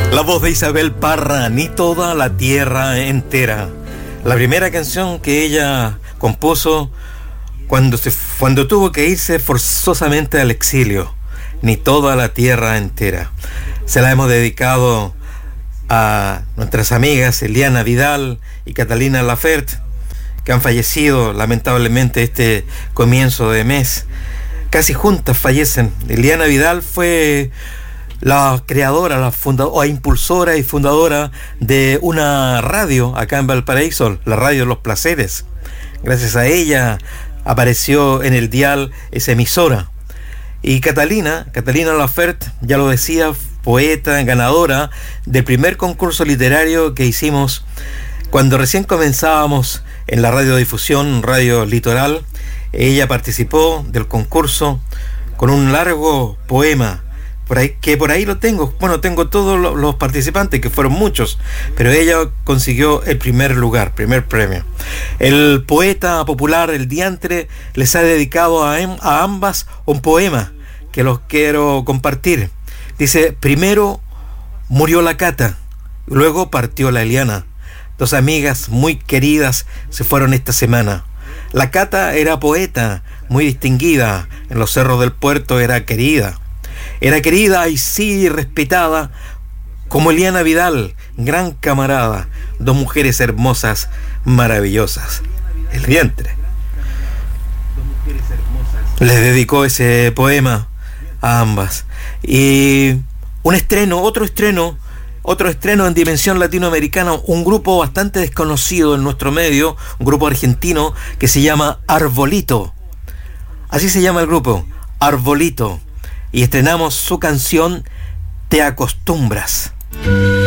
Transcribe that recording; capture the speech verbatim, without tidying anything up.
La voz de Isabel Parra, Ni toda la tierra entera. La primera canción que ella compuso cuando, se, cuando tuvo que irse forzosamente al exilio. Ni toda la tierra entera. Se la hemos dedicado a nuestras amigas Eliana Vidal y Catalina Lafert, que han fallecido lamentablemente este comienzo de mes. Casi juntas fallecen. Eliana Vidal fue la creadora, la fundadora, o impulsora y fundadora de una radio acá en Valparaíso, la radio Los Placeres. Gracias a ella apareció en el dial esa emisora. Y Catalina, Catalina Lafert, ya lo decía, poeta, ganadora del primer concurso literario que hicimos cuando recién comenzábamos en la radiodifusión, Radio Litoral. Ella participó del concurso con un largo poema, por ahí, que por ahí lo tengo. Bueno, tengo todos los participantes, que fueron muchos, pero ella consiguió el primer lugar, primer premio. El poeta popular, el diantre, les ha dedicado a, a ambas un poema que los quiero compartir. Dice: primero murió la Cata, luego partió la Eliana. Dos amigas muy queridas se fueron esta semana. La Cata era poeta, muy distinguida, en los cerros del puerto era querida. Era querida y sí respetada, como Eliana Vidal, gran camarada, dos mujeres hermosas, maravillosas. El vientre. Les dedicó ese poema a ambas. Y un estreno, otro estreno, otro estreno en dimensión latinoamericana, un grupo bastante desconocido en nuestro medio, un grupo argentino que se llama Arbolito. Así se llama el grupo, Arbolito. Y estrenamos su canción Te acostumbras.